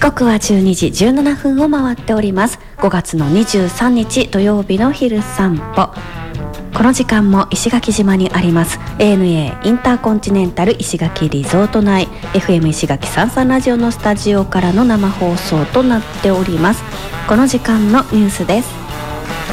刻は12時17分を回っております。5月の23日土曜日の昼散歩。この時間も石垣島にあります ANA インターコンチネンタル石垣リゾート内 FM 石垣サンサンラジオのスタジオからの生放送となっております。この時間のニュースです。